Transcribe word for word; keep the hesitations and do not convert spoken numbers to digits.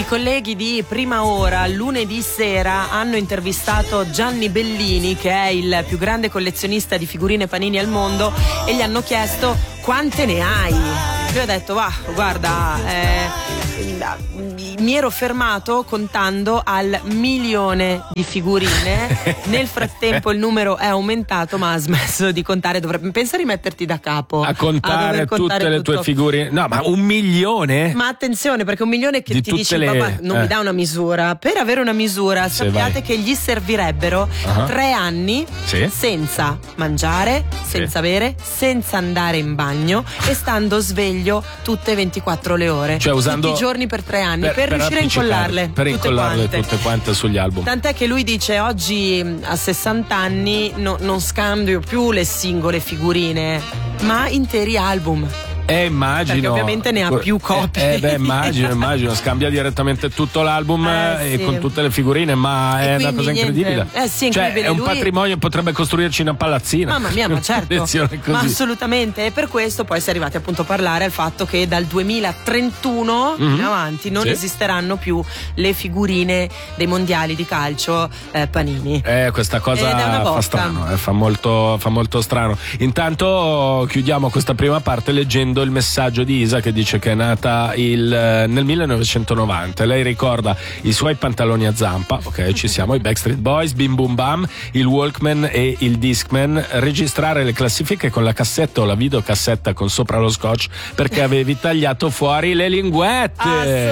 I colleghi di Prima Ora lunedì sera hanno intervistato Gianni Bellini, che è il più grande collezionista di figurine Panini al mondo, e gli hanno chiesto quante ne hai. Lui ha detto: va, guarda, eh, mi ero fermato contando al milione di figurine. Nel frattempo il numero è aumentato, ma ha smesso di contare. Dovrebbe pensa a rimetterti da capo a contare, a contare tutte le tue figurine. No, ma un milione? Ma attenzione, perché un milione che di ti dice le... papà non eh. mi dà una misura. Per avere una misura sì, sappiate vai. che gli servirebbero uh-huh. tre anni sì. senza mangiare, senza sì. bere, senza andare in bagno e stando sveglio tutte e ventiquattro le ore, cioè usando tutti i giorni per tre anni per, per, per riuscire a incollarle per tutte incollarle quante. tutte quante sugli album. Tant'è che lui dice: oggi a sessanta anni no, non scambio più le singole figurine, ma interi album. Eh, immagino. Perché ovviamente ne ha più copie. Eh, beh, immagino, immagino. Scambia direttamente tutto l'album eh, e sì. con tutte le figurine, ma e è una cosa niente. incredibile. Eh sì, cioè, incredibile. è un Lui... patrimonio, potrebbe costruirci una palazzina. Mamma mia, ma certo. Ma assolutamente. E per questo poi si è arrivati appunto a parlare al fatto che dal duemilatrentuno mm-hmm. in avanti non sì. esisteranno più le figurine dei mondiali di calcio eh, Panini. Eh, questa cosa fa strano, eh, fa molto, fa molto strano. Intanto chiudiamo questa prima parte leggendo il messaggio di Isa, che dice che è nata il, nel millenovecentonovanta. Lei ricorda i suoi pantaloni a zampa, ok, ci siamo, i Backstreet Boys, Bim Bum Bam, il Walkman e il Discman, registrare le classifiche con la cassetta o la videocassetta con sopra lo scotch perché avevi tagliato fuori le linguette.